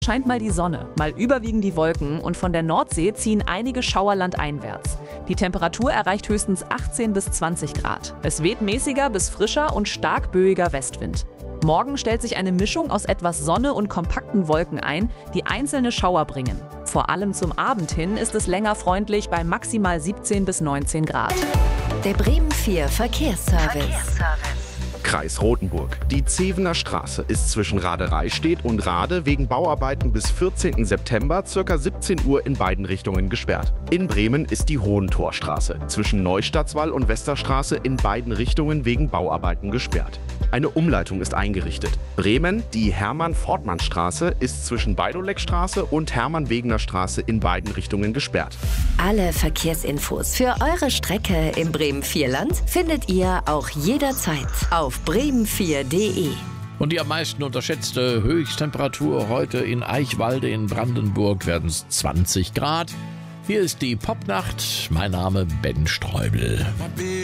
Scheint mal die Sonne, mal überwiegen die Wolken und von der Nordsee ziehen einige Schauer landeinwärts. Die Temperatur erreicht höchstens 18 bis 20 Grad. Es weht mäßiger bis frischer und stark böiger Westwind. Morgen stellt sich eine Mischung aus etwas Sonne und kompakten Wolken ein, die einzelne Schauer bringen. Vor allem zum Abend hin ist es länger freundlich bei maximal 17 bis 19 Grad. Der Bremen 4 Verkehrsservice. Kreis Rothenburg. Die Zevener Straße ist zwischen Radereistedt und Rade wegen Bauarbeiten bis 14. September ca. 17 Uhr in beiden Richtungen gesperrt. In Bremen ist die Hohentorstraße zwischen Neustadtswall und Westerstraße in beiden Richtungen wegen Bauarbeiten gesperrt. Eine Umleitung ist eingerichtet. Bremen, die Hermann-Fortmann-Straße ist zwischen Beidoleckstraße und Hermann-Wegener-Straße in beiden Richtungen gesperrt. Alle Verkehrsinfos für eure Strecke im Bremen-4-Land findet ihr auch jederzeit auf bremen4.de. Und die am meisten unterschätzte Höchsttemperatur heute in Eichwalde in Brandenburg werden es 20 Grad. Hier ist die Popnacht. Mein Name Ben Streubel.